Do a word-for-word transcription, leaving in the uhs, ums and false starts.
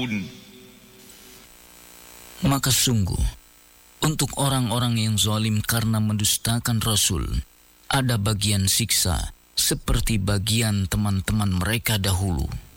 يعلمون. Maka sungguh, untuk orang-orang yang zalim karena mendustakan Rasul, ada bagian siksa seperti bagian teman-teman mereka dahulu.